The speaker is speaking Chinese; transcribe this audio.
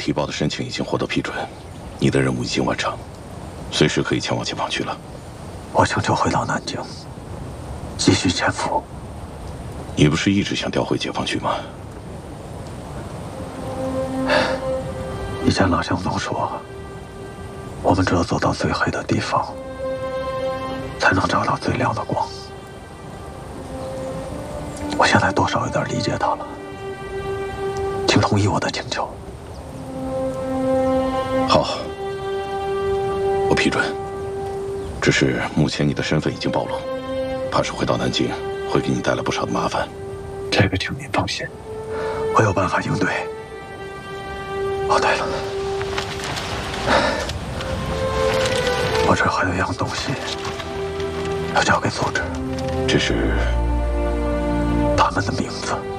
提报的申请已经获得批准，你的任务已经完成，随时可以前往解放区了。 我请求回到南京，继续潜伏。 你不是一直想调回解放区吗？ 以前老乡总说，我们只有走到最黑的地方，才能找到最亮的光。我现在多少有点理解他了，请同意我的请求。 好，我批准。只是目前你的身份已经暴露，怕是回到南京会给你带来不少的麻烦。 这个请您放心，我有办法应对。哦，对了，我这还有一样东西要交给组织， 这是他们的名字。